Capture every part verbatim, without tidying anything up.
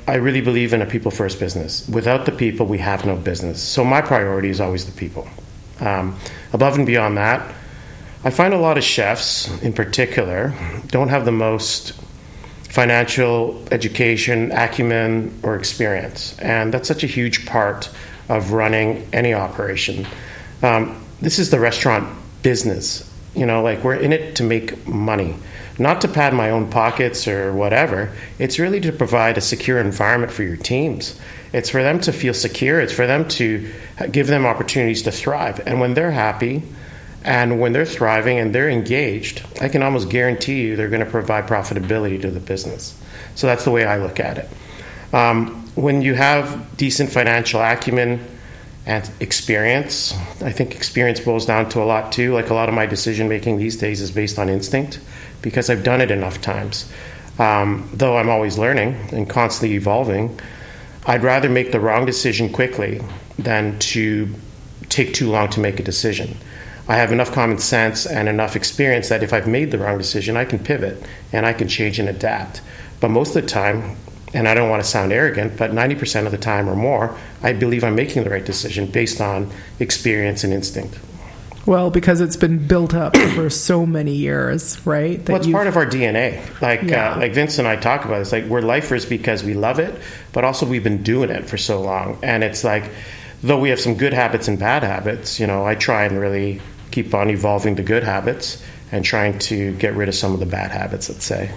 I really believe in a people-first business. Without the people, we have no business. So my priority is always the people. Um, above and beyond that, I find a lot of chefs, in particular, don't have the most financial education, acumen, or experience. And that's such a huge part of running any operation. Um, this is the restaurant business. You know, like we're in it to make money, not to pad my own pockets or whatever. It's really to provide a secure environment for your teams. It's for them to feel secure. It's for them to give them opportunities to thrive. And when they're happy and when they're thriving and they're engaged, I can almost guarantee you they're going to provide profitability to the business. So that's the way I look at it. Um, when you have decent financial acumen and experience, I think experience boils down to a lot too. Like a lot of my decision making these days is based on instinct because I've done it enough times. Um, though I'm always learning and constantly evolving, I'd rather make the wrong decision quickly than to take too long to make a decision. I have enough common sense and enough experience that if I've made the wrong decision, I can pivot and I can change and adapt. But most of the time, and I don't want to sound arrogant, but ninety percent of the time or more, I believe I'm making the right decision based on experience and instinct. Well, because it's been built up for so many years, right? That well, it's you've... part of our D N A. Like yeah. uh, like Vince and I talk about it. It's like we're lifers because we love it, but also we've been doing it for so long. And it's like, though we have some good habits and bad habits, you know, I try and really keep on evolving the good habits and trying to get rid of some of the bad habits, let's say.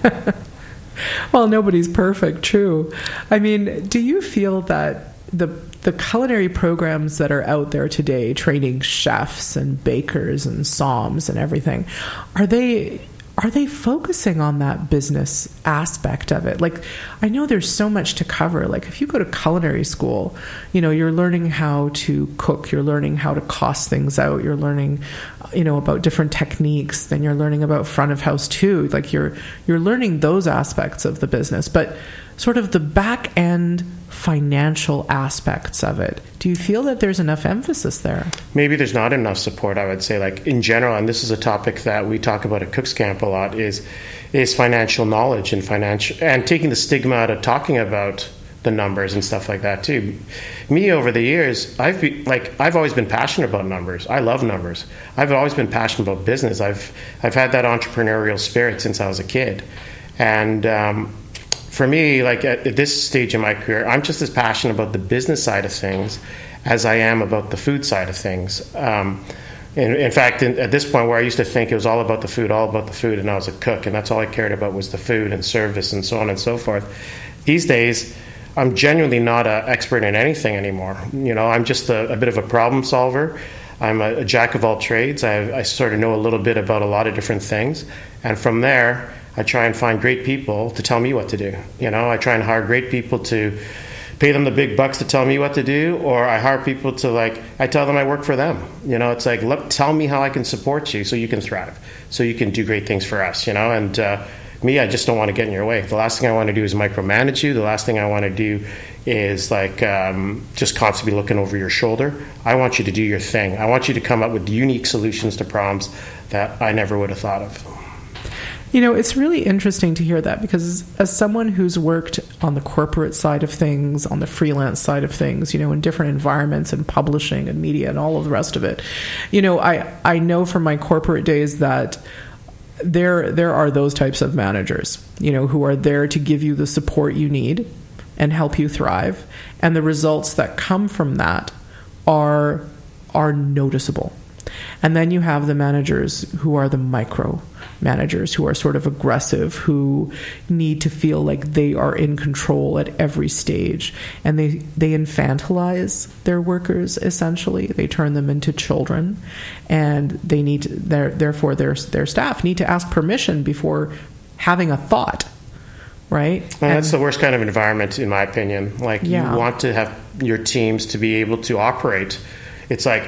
Well, nobody's perfect, true. I mean, do you feel that the the culinary programs that are out there today, training chefs and bakers and somms and everything, are they are they focusing on that business aspect of it? Like, I know there's so much to cover. Like, if you go to culinary school, you know, you're learning how to cook, you're learning how to cost things out, you're learning, you know, about different techniques, then you're learning about front of house too. Like, you're you're learning those aspects of the business, but sort of the back end financial aspects of it, do you feel that there's enough emphasis there? Maybe there's not enough support, I would say. Like in general, and this is a topic that we talk about at Cooks Camp a lot, is is financial knowledge and financial and taking the stigma out of talking about the numbers and stuff like that too. Me, over the years, I've be, like I've always been passionate about numbers. I love numbers. I've always been passionate about business. I've I've had that entrepreneurial spirit since I was a kid, and um, for me, like at, at this stage in my career, I'm just as passionate about the business side of things as I am about the food side of things. Um, in, in fact, in, at this point where I used to think it was all about the food, all about the food, and I was a cook, and that's all I cared about was the food and service and so on and so forth. These days, I'm genuinely not an expert in anything anymore. You know, I'm just a, a bit of a problem solver. I'm a, a jack of all trades. I, I sort of know a little bit about a lot of different things, and from there, I try and find great people to tell me what to do. You know, I try and hire great people to pay them the big bucks to tell me what to do, or I hire people to, like, I tell them I work for them. You know, it's like, look, tell me how I can support you so you can thrive, so you can do great things for us, you know, and uh, me, I just don't want to get in your way. The last thing I want to do is micromanage you. The last thing I want to do is like um, just constantly looking over your shoulder. I want you to do your thing. I want you to come up with unique solutions to problems that I never would have thought of. You know, it's really interesting to hear that, because as someone who's worked on the corporate side of things, on the freelance side of things, you know, in different environments and publishing and media and all of the rest of it, you know, I, I know from my corporate days that there there are those types of managers, you know, who are there to give you the support you need and help you thrive. And the results that come from that are are noticeable. And then you have the managers who are the micro managers, who are sort of aggressive, who need to feel like they are in control at every stage. And they, they infantilize their workers, essentially. They turn them into children. And they need to, therefore their, their staff need to ask permission before having a thought, right? And, and that's the worst kind of environment, in my opinion. Like, yeah. You want to have your teams to be able to operate. It's like,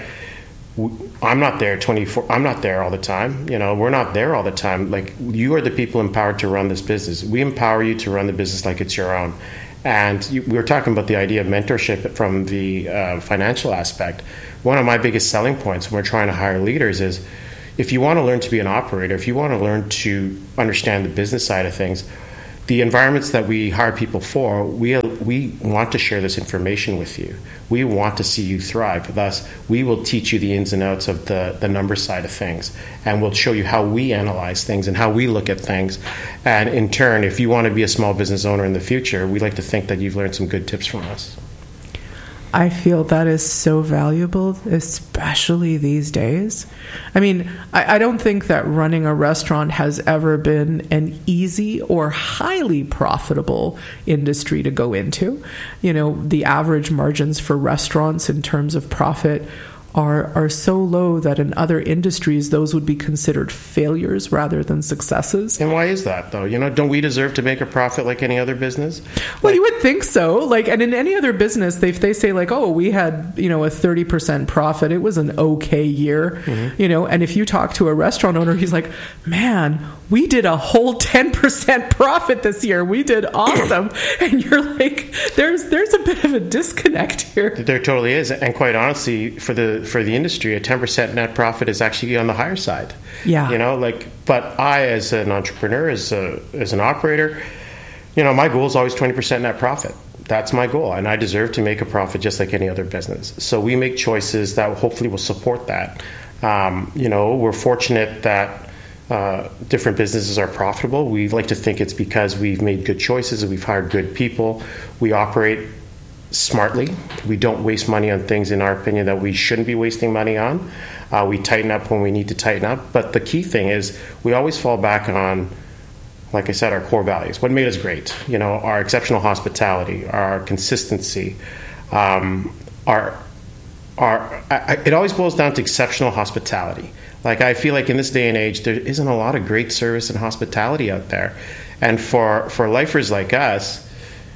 I'm not there twenty-four I'm not there all the time. You know, we're not there all the time. Like, you are the people empowered to run this business. We empower you to run the business like it's your own. And you, we were talking about the idea of mentorship from the uh, financial aspect. One of my biggest selling points when we're trying to hire leaders is, if you want to learn to be an operator, if you want to learn to understand the business side of things, the environments that we hire people for, we we want to share this information with you. We want to see you thrive. Thus, we will teach you the ins and outs of the, the number side of things, and we'll show you how we analyze things and how we look at things. And in turn, if you want to be a small business owner in the future, we like to think that you've learned some good tips from us. I feel that is so valuable, especially these days. I mean, I, I don't think that running a restaurant has ever been an easy or highly profitable industry to go into. You know, the average margins for restaurants in terms of profit are are so low that in other industries those would be considered failures rather than successes. And why is that, though? You know, don't we deserve to make a profit like any other business? Well, like, you would think so. Like, and in any other business, they they say like, oh, we had, you know, a thirty percent profit. It was an okay year, mm-hmm. you know. And if you talk to a restaurant owner, he's like, man, we did a whole ten percent profit this year. We did awesome. And you're like, there's there's a bit of a disconnect here. There totally is. And quite honestly, for the for the industry, a ten percent net profit is actually on the higher side. Yeah. You know, like, but I, as an entrepreneur, as a as an operator, you know, my goal is always twenty percent net profit. That's my goal, and I deserve to make a profit just like any other business. So we make choices that hopefully will support that. Um, you know, we're fortunate that uh, different businesses are profitable. We like to think it's because we've made good choices and we've hired good people. We operate smartly. We don't waste money on things, in our opinion, that we shouldn't be wasting money on. Uh, we tighten up when we need to tighten up. But the key thing is we always fall back on, like I said, our core values. What made us great? You know, our exceptional hospitality, our consistency, um, our our. I, it always boils down to exceptional hospitality. Like, I feel like in this day and age, there isn't a lot of great service and hospitality out there, and for for lifers like us,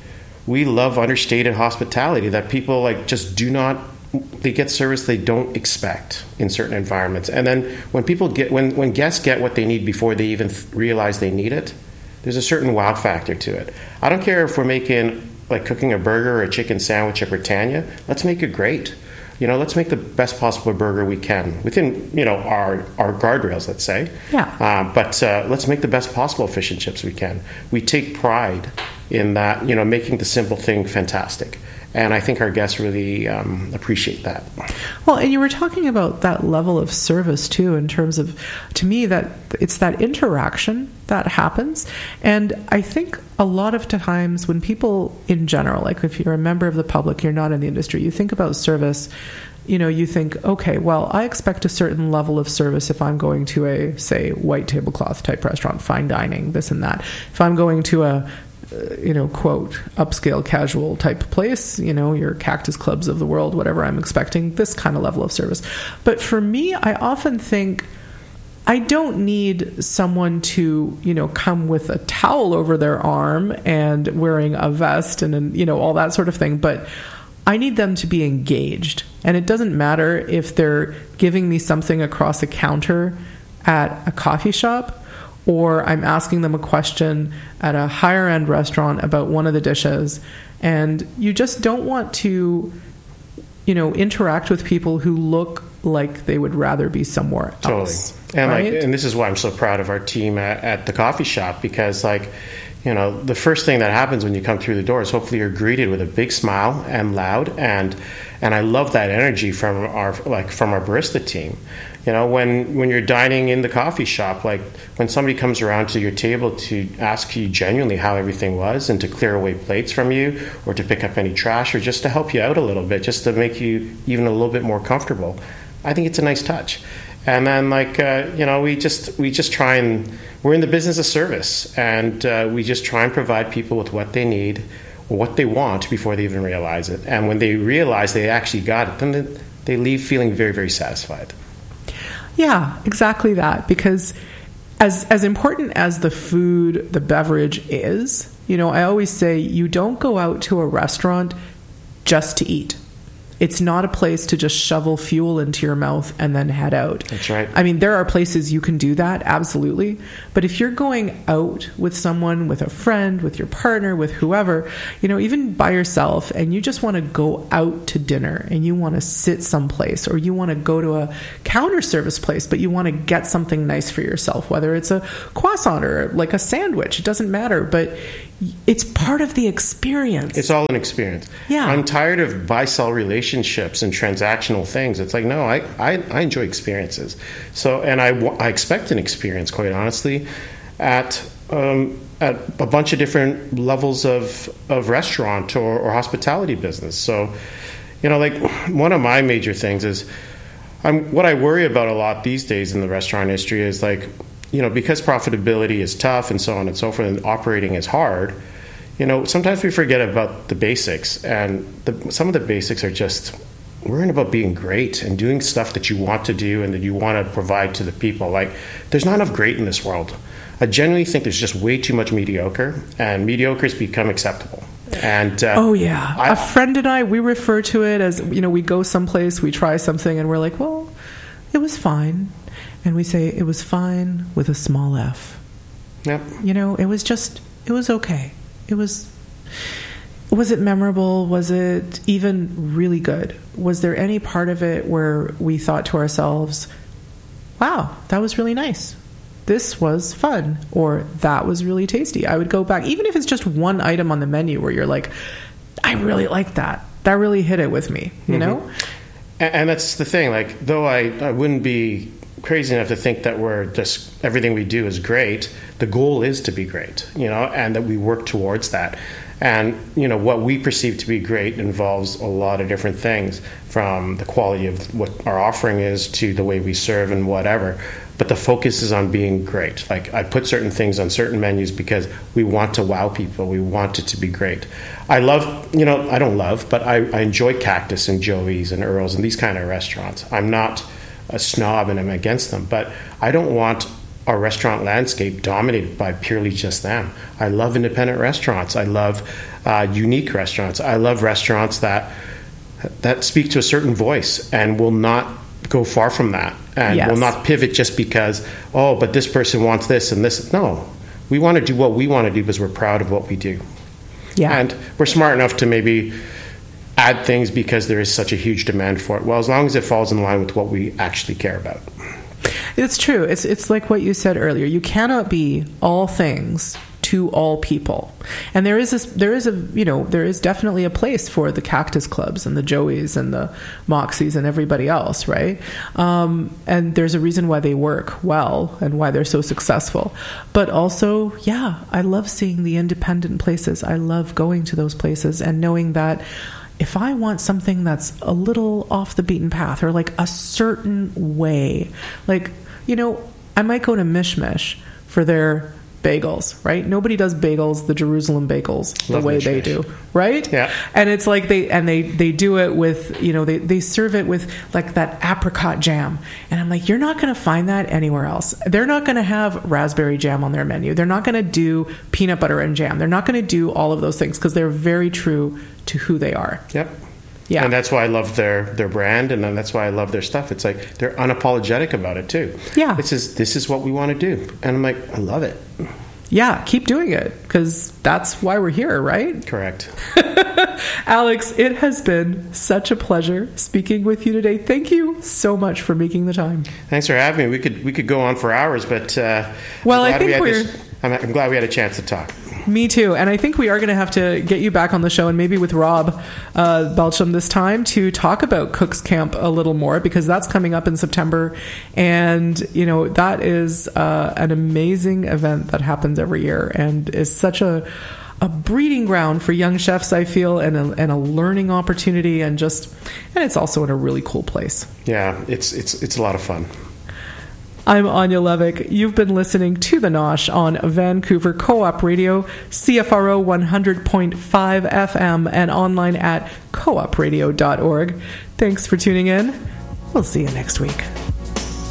we love understated hospitality that people like just do not, they get service they don't expect in certain environments. And then when people get, when, when guests get what they need before they even th- realize they need it, there's a certain wow factor to it. I don't care if we're making, like cooking a burger or a chicken sandwich at Britannia, let's make it great. You know, let's make the best possible burger we can within, you know, our, our guardrails, let's say. Yeah. Uh, but uh, let's make the best possible fish and chips we can. We take pride in that, you know, making the simple thing fantastic. And I think our guests really um, appreciate that. Well, and you were talking about that level of service too, in terms of, to me, that it's that interaction that happens. And I think a lot of times when people in general, like if you're a member of the public, you're not in the industry, you think about service, you know, you think, okay, well, I expect a certain level of service if I'm going to a, say, white tablecloth type restaurant, fine dining, this and that. If I'm going to a Uh, you know, quote, upscale casual type place, you know, your Cactus Clubs of the world, whatever, I'm expecting this kind of level of service. But for me, I often think I don't need someone to, you know, come with a towel over their arm and wearing a vest and, you know, all that sort of thing. But I need them to be engaged. And it doesn't matter if they're giving me something across a counter at a coffee shop, or I'm asking them a question at a higher end restaurant about one of the dishes. And you just don't want to, you know, interact with people who look like they would rather be somewhere else. Totally. And right? like, and this is why I'm so proud of our team at, at the coffee shop, because like, you know, the first thing that happens when you come through the door is hopefully you're greeted with a big smile and loud, and and I love that energy from our like from our barista team. You know, when, when you're dining in the coffee shop, like when somebody comes around to your table to ask you genuinely how everything was and to clear away plates from you or to pick up any trash or just to help you out a little bit, just to make you even a little bit more comfortable, I think it's a nice touch. And then, like, uh, you know, we just we just try and, we're in the business of service, and uh, we just try and provide people with what they need or what they want before they even realize it. And when they realize they actually got it, then they, they leave feeling very, very satisfied. Yeah, exactly that. Because as as important as the food, the beverage is, you know, I always say you don't go out to a restaurant just to eat. It's not a place to just shovel fuel into your mouth and then head out. That's right. I mean, there are places you can do that, absolutely. But if you're going out with someone, with a friend, with your partner, with whoever, you know, even by yourself, and you just want to go out to dinner and you want to sit someplace, or you want to go to a counter service place, but you want to get something nice for yourself, whether it's a croissant or like a sandwich, it doesn't matter. But it's part of the experience. It's all an experience. Yeah. I'm tired of buy-sell relationships and transactional things. It's like, no, I, I, I enjoy experiences. So, and I, I expect an experience, quite honestly, at um, at a bunch of different levels of, of restaurant or, or hospitality business. So, you know, like one of my major things is, I'm, what I worry about a lot these days in the restaurant industry is like, you know, because profitability is tough and so on and so forth, and operating is hard, you know, sometimes we forget about the basics. And the, some of the basics are just worrying about being great and doing stuff that you want to do and that you want to provide to the people. Like, there's not enough great in this world. I genuinely think there's just way too much mediocre, and mediocres become acceptable. And uh, oh yeah, I, a friend and I, we refer to it as, you know, we go someplace, we try something, and we're like, well, it was fine. And we say it was fine with a small f. Yep. You know, it was just, it was okay. It was, was it memorable? Was it even really good? Was there any part of it where we thought to ourselves, wow, that was really nice. This was fun. Or that was really tasty. I would go back, even if it's just one item on the menu where you're like, I really like that. That really hit it with me, you mm-hmm. know? And, and that's the thing. Like, though I, I wouldn't be crazy enough to think that we're just everything we do is great, the goal is to be great, you know, and that we work towards that. And, you know, what we perceive to be great involves a lot of different things, from the quality of what our offering is to the way we serve and whatever. But the focus is on being great. Like, I put certain things on certain menus because we want to wow people. We want it to be great. I love, you know, I don't love, but I, I enjoy Cactus and Joey's and Earl's and these kind of restaurants. I'm not a snob and I'm against them, but I don't want our restaurant landscape dominated by purely just them. I love independent restaurants. I love uh, unique restaurants. I love restaurants that that speak to a certain voice and will not go far from that, and yes. will not pivot just because, oh, but this person wants this and this. No, we want to do what we want to do because we're proud of what we do. Yeah. And we're smart enough to maybe add things because there is such a huge demand for it. Well, as long as it falls in line with what we actually care about. It's true. It's it's like what you said earlier. You cannot be all things to all people. And there is a, there is a, you know, there is definitely a place for the Cactus Clubs and the Joeys and the Moxies and everybody else, right? Um, and there's a reason why they work well and why they're so successful. But also, yeah, I love seeing the independent places. I love going to those places and knowing that if I want something that's a little off the beaten path, or like a certain way, like, you know, I might go to Mishmish for their bagels, right? Nobody does bagels, the Jerusalem bagels, the Love way Mishmish. they do, right? Yeah. And it's like they, and they, they do it with, you know, they, they serve it with like that apricot jam. And I'm like, you're not going to find that anywhere else. They're not going to have raspberry jam on their menu. They're not going to do peanut butter and jam. They're not going to do all of those things because they're very true to who they are. Yep. Yeah. And that's why I love their, their brand, and then that's why I love their stuff. It's like they're unapologetic about it too. Yeah. This is this is what we want to do. And I'm like, I love it. Yeah, keep doing it, because that's why we're here, right? Correct. Alex, it has been such a pleasure speaking with you today. Thank you so much for making the time. Thanks for having me. We could we could go on for hours, but uh, well, I'm I think we we're. This, I'm, I'm glad we had a chance to talk. Me too. And I think we are going to have to get you back on the show, and maybe with Rob uh, Belcham this time, to talk about Cook's Camp a little more, because that's coming up in September. And, you know, that is uh, an amazing event that happens every year and is such a a breeding ground for young chefs, I feel, and a, and a learning opportunity, and just, and it's also in a really cool place. Yeah, it's it's it's a lot of fun. I'm Anya Levick. You've been listening to The Nosh on Vancouver Co-op Radio, C F R O one hundred point five F M, and online at co op radio dot org. Thanks for tuning in. We'll see you next week.